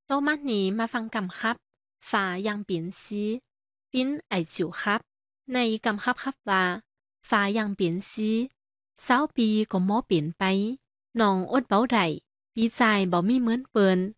โตมานี้มาฟังกำครับฝายังเปลี่ยนซีปิ้นไอจิ๋วครับในกำครับครับว่าฝายังเปลี่ยนซี20 ปีก็บ่เปลี่ยนไปน้องอดเบ้าได้ปีใจบ่มีเหมือนเปิ้น